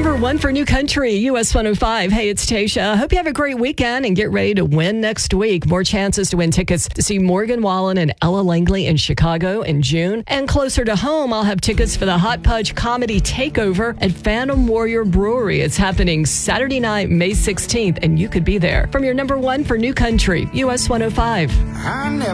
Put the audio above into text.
Number one for New Country, US 105. Hey, it's Tasha. Hope you have a great weekend and get ready to win next week. More chances to win tickets to see Morgan Wallen and Ella Langley in Chicago in June. And closer to home, I'll have tickets for the Hot Pudge Comedy Takeover at Phantom Warrior Brewery. It's happening Saturday night, May 16th, and you could be there. From your number one for New Country, US 105.